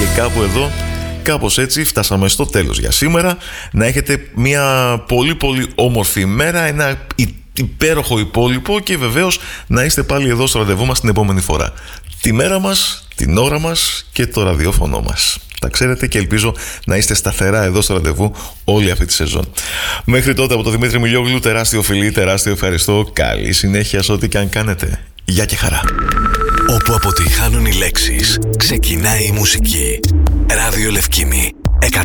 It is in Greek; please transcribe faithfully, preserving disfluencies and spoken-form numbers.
Και κάπου εδώ, κάπως έτσι φτάσαμε στο τέλος για σήμερα. Να έχετε μια πολύ πολύ όμορφη ημέρα, ένα υπέροχο υπόλοιπο και βεβαίως να είστε πάλι εδώ στο ραντεβού μας την επόμενη φορά. Τη μέρα μας, την ώρα μας και το ραδιόφωνο μας. Τα ξέρετε και ελπίζω να είστε σταθερά εδώ στο ραντεβού όλη αυτή τη σεζόν. Μέχρι τότε από το Δημήτρη Μιλιόγλου, τεράστιο φιλί, τεράστιο ευχαριστώ. Καλή συνέχεια σε ό,τι και αν κάνετε. Γεια και χαρά. Όπου αποτυγχάνουν οι λέξεις, ξεκινάει η μουσική. Ράδιο Λευκήμη.